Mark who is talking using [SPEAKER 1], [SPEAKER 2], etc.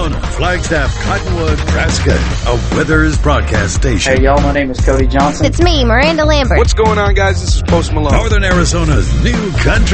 [SPEAKER 1] Arizona, Flagstaff, Cottonwood, Nebraska, a Withers broadcast station.
[SPEAKER 2] Hey, y'all, my name is Cody Johnson.
[SPEAKER 3] It's me, Miranda Lambert.
[SPEAKER 4] What's going on, guys? This is Post Malone.
[SPEAKER 1] Northern Arizona's new country